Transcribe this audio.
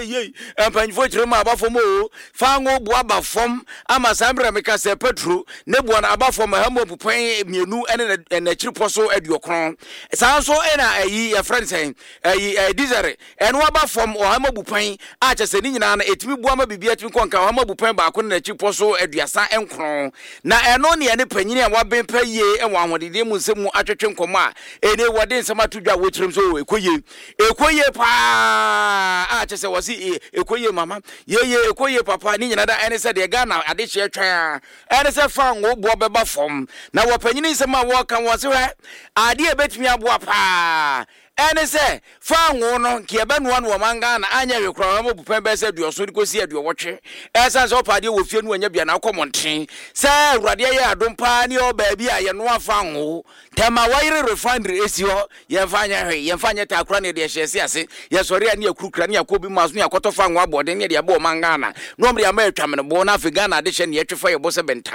ye empanfo kire ma abafom o fa ngo bo abafom ama sambre meka se petro ne bo na abafom ha mo pupan mienu ene na chiriposo aduokron sanso ena ayi ya friend say ayi dizere eno abafom o ha mo pupan a chese ni nyina na etimi bo ama bibia timi konka ha mo pupan ba ko na chiriposo aduasa enkron na eno ne ne panyini a waben pa ye enwa ahodede mu nsemu atwetwe nkomo a ene wode nsema tudwa wochirim so ekoye pa a chese wasi ekoye mama ye ekoye papa ni nyina da ene se de Ghana ade hye twa ene se fa ngo bo beba fom na wopanyini nsema wo kan wo se hwe ade ebetimi aboa pa ene se fa ngo no ke ebe no no manga na anya hwekra mo bupan be se duoso dikosi aduowotwe esa se opade wo fie no anya bia na akomonten se awurade ye adom pa ni o ba bi a ye no afa ngo tema wire refinery esio ye fanya hwe ye fanya takura ne de hyese ase ye sori ani akurukura ne akobi maso ne akoto fa ngo abode ne de abo manga na no mre ama atwa me bo na Afghan ade hye ne ye twefa ye bo se benta